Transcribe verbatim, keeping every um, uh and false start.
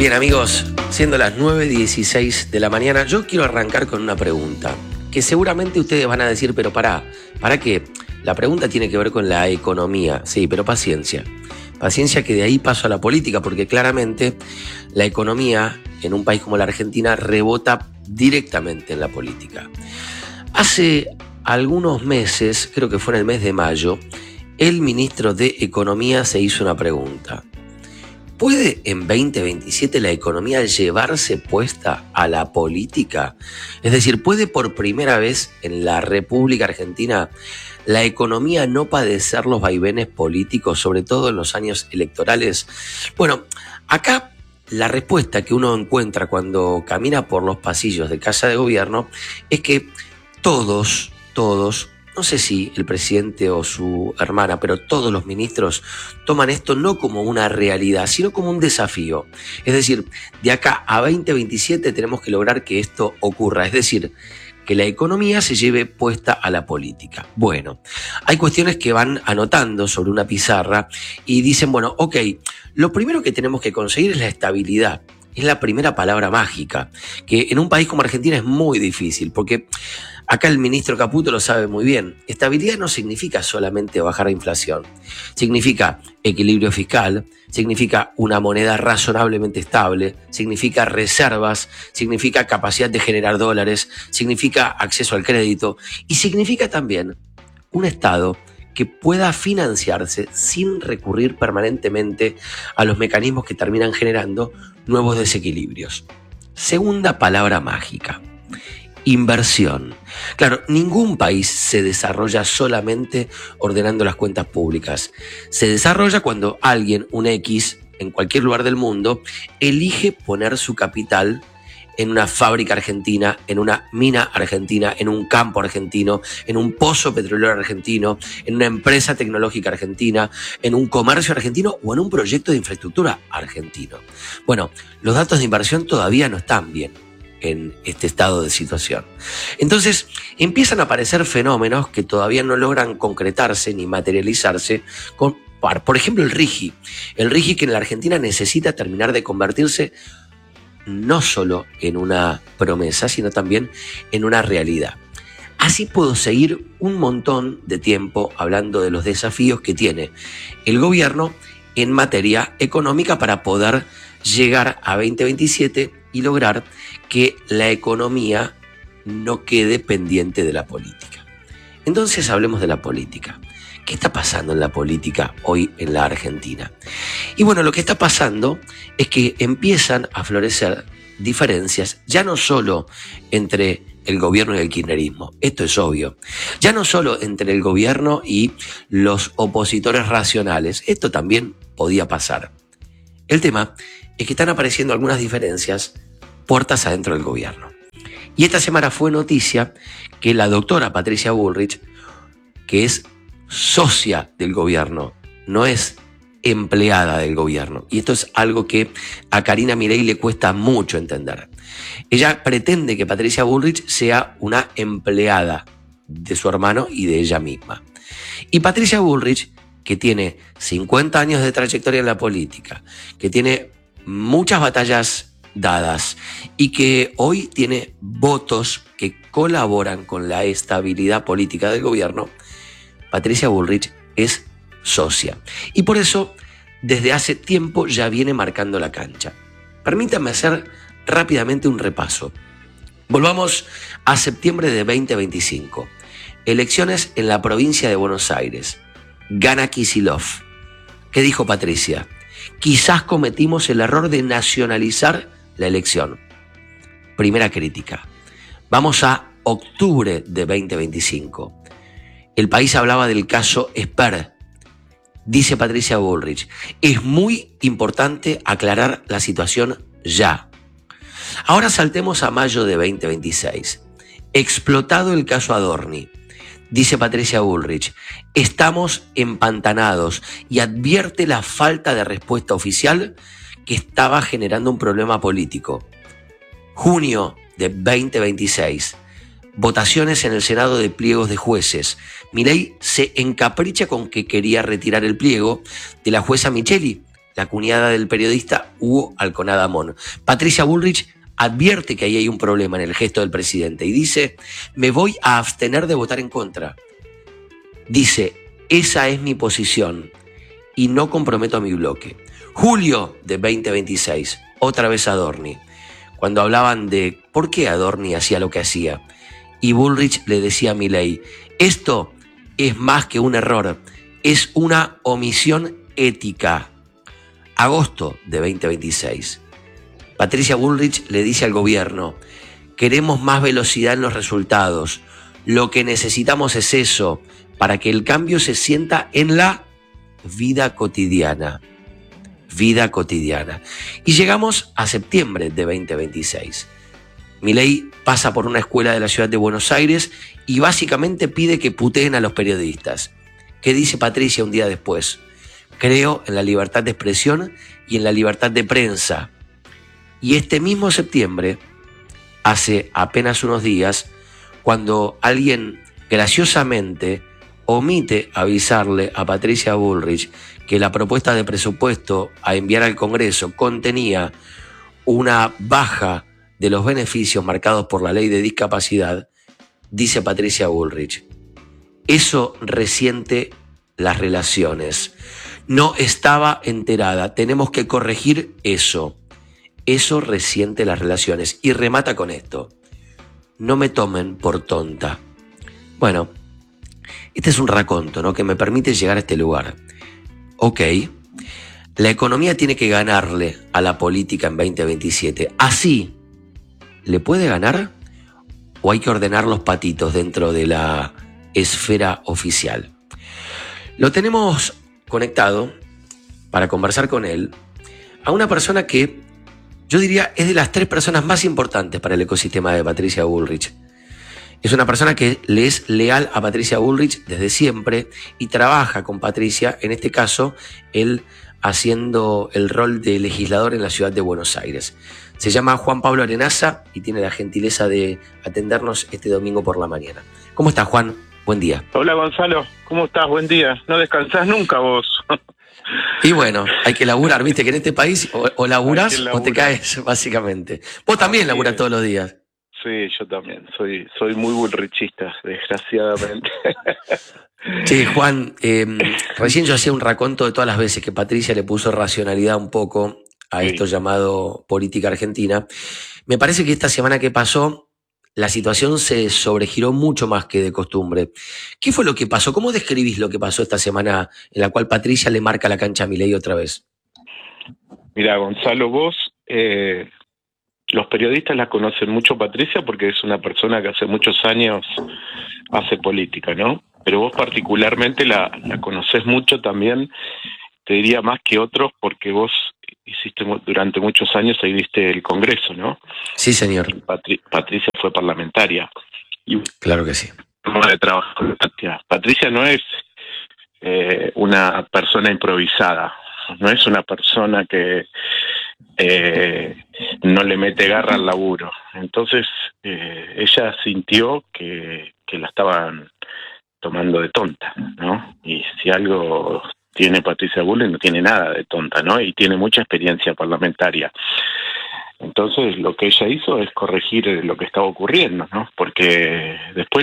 Bien, amigos, siendo las nueve y dieciséis de la mañana, yo quiero arrancar con una pregunta que seguramente ustedes van a decir, pero pará, ¿para qué? La pregunta tiene que ver con la economía, sí, pero paciencia. Paciencia, que de ahí paso a la política, porque claramente la economía en un país como la Argentina rebota directamente en la política. Hace algunos meses, creo que fue en el mes de mayo, el ministro de Economía se hizo una pregunta. ¿Puede en veinte veintisiete la economía llevarse puesta a la política? Es decir, ¿puede por primera vez en la República Argentina la economía no padecer los vaivenes políticos, sobre todo en los años electorales? Bueno, acá la respuesta que uno encuentra cuando camina por los pasillos de Casa de Gobierno es que todos, todos, no sé si el presidente o su hermana, pero todos los ministros toman esto no como una realidad, sino como un desafío. Es decir, de acá a veinte veintisiete tenemos que lograr que esto ocurra, es decir, que la economía se lleve puesta a la política. Bueno, hay cuestiones que van anotando sobre una pizarra y dicen, bueno, ok, lo primero que tenemos que conseguir es la estabilidad. Es la primera palabra mágica, que en un país como Argentina es muy difícil, porque acá el ministro Caputo lo sabe muy bien. Estabilidad no significa solamente bajar la inflación. Significa equilibrio fiscal, significa una moneda razonablemente estable, significa reservas, significa capacidad de generar dólares, significa acceso al crédito y significa también un Estado que pueda financiarse sin recurrir permanentemente a los mecanismos que terminan generando nuevos desequilibrios. Segunda palabra mágica. Inversión. Claro, ningún país se desarrolla solamente ordenando las cuentas públicas. Se desarrolla cuando alguien, un X, en cualquier lugar del mundo, elige poner su capital en una fábrica argentina, en una mina argentina, en un campo argentino, en un pozo petrolero argentino, en una empresa tecnológica argentina, en un comercio argentino o en un proyecto de infraestructura argentino. Bueno, los datos de inversión todavía no están bien en este estado de situación. Entonces empiezan a aparecer fenómenos que todavía no logran concretarse ni materializarse con, por ejemplo, el RIGI. El RIGI, que en la Argentina necesita terminar de convertirse no solo en una promesa, sino también en una realidad. Así puedo seguir un montón de tiempo hablando de los desafíos que tiene el gobierno en materia económica para poder llegar a veinte veintisiete y lograr que la economía no quede pendiente de la política. Entonces hablemos de la política. ¿Qué está pasando en la política hoy en la Argentina? Y bueno, lo que está pasando es que empiezan a florecer diferencias, ya no solo entre el gobierno y el kirchnerismo, esto es obvio, ya no solo entre el gobierno y los opositores racionales, esto también podía pasar. El tema es que están apareciendo algunas diferencias puertas adentro del gobierno. Y esta semana fue noticia que la doctora Patricia Bullrich, que es socia del gobierno, no es empleada del gobierno. Y esto es algo que a Karina Milei le cuesta mucho entender. Ella pretende que Patricia Bullrich sea una empleada de su hermano y de ella misma. Y Patricia Bullrich, que tiene cincuenta años de trayectoria en la política, que tiene muchas batallas dadas y que hoy tiene votos que colaboran con la estabilidad política del gobierno, Patricia Bullrich es socia. Y por eso, desde hace tiempo ya viene marcando la cancha. Permítanme hacer rápidamente un repaso. Volvamos a septiembre de veinte veinticinco. Elecciones en la provincia de Buenos Aires. Gana Kicillof. ¿Qué dijo Patricia? Quizás cometimos el error de nacionalizar la elección. Primera crítica. Vamos a octubre de veinte veinticinco. El país hablaba del caso Esper. Dice Patricia Bullrich, es muy importante aclarar la situación ya. Ahora saltemos a mayo de veinte veintiséis. Explotado el caso Adorni. Dice Patricia Bullrich, estamos empantanados y advierte la falta de respuesta oficial que estaba generando un problema político. Junio de veinte veintiséis. Votaciones en el Senado de pliegos de jueces. Milei se encapricha con que quería retirar el pliego de la jueza Micheli la cuñada del periodista Hugo Alconada Amón. Patricia Bullrich advierte que ahí hay un problema en el gesto del presidente y dice: me voy a abstener de votar en contra. Dice: esa es mi posición y no comprometo a mi bloque. Julio de veinte veintiséis, otra vez Adorni, cuando hablaban de por qué Adorni hacía lo que hacía. Y Bullrich le decía a Milei: esto es más que un error, es una omisión ética. Agosto de veinte veintiséis. Patricia Bullrich le dice al gobierno: queremos más velocidad en los resultados. Lo que necesitamos es eso, para que el cambio se sienta en la vida cotidiana. Vida cotidiana. Y llegamos a septiembre de veinte veintiséis. Milei pasa por una escuela de la ciudad de Buenos Aires y básicamente pide que puteen a los periodistas. ¿Qué dice Patricia un día después? Creo en la libertad de expresión y en la libertad de prensa. Y este mismo septiembre, hace apenas unos días, cuando alguien graciosamente omite avisarle a Patricia Bullrich que la propuesta de presupuesto a enviar al Congreso contenía una baja de los beneficios marcados por la ley de discapacidad, dice Patricia Bullrich: eso resiente las relaciones. No estaba enterada, tenemos que corregir eso. Eso resiente las relaciones. Y remata con esto: no me tomen por tonta. Bueno, este es un raconto, ¿no?, que me permite llegar a este lugar. Ok, la economía tiene que ganarle a la política en veinte veintisiete. ¿Así le puede ganar o hay que ordenar los patitos dentro de la esfera oficial? Lo tenemos conectado para conversar con él a una persona que yo diría es de las tres personas más importantes para el ecosistema de Patricia Bullrich. Es una persona que le es leal a Patricia Bullrich desde siempre y trabaja con Patricia, en este caso, él haciendo el rol de legislador en la ciudad de Buenos Aires. Se llama Juan Pablo Arenaza y tiene la gentileza de atendernos este domingo por la mañana. ¿Cómo estás, Juan? Buen día. Hola, Gonzalo. ¿Cómo estás? Buen día. No descansás nunca vos. Y bueno, hay que laburar, viste que en este país o, o laburás o te caes, básicamente. Vos también laburás todos los días. Sí, yo también. Soy soy muy bullrichista, desgraciadamente. Sí, Juan, eh, recién yo hacía un raconto de todas las veces que Patricia le puso racionalidad un poco a Sí. esto llamado política argentina. Me parece que esta semana que pasó, la situación se sobregiró mucho más que de costumbre. ¿Qué fue lo que pasó? ¿Cómo describís lo que pasó esta semana en la cual Patricia le marca la cancha a Milei otra vez? Mira, Gonzalo, vos, eh, los periodistas la conocen mucho, Patricia, porque es una persona que hace muchos años hace política, ¿no? Pero vos particularmente la, la conocés mucho también, te diría más que otros, porque vos hiciste durante muchos años, ahí viste el Congreso, ¿no? Sí, señor. Y Patri- Patricia fue parlamentaria. Y Claro que sí. forma de trabajo con Patricia. Patricia no es eh, una persona improvisada, no es una persona que eh, no le mete garra al laburo. Entonces eh, ella sintió que, que la estaban tomando de tonta, ¿no? Y si algo tiene Patricia Bullrich, no tiene nada de tonta, ¿no? Y tiene mucha experiencia parlamentaria. Entonces lo que ella hizo es corregir lo que estaba ocurriendo, ¿no? Porque después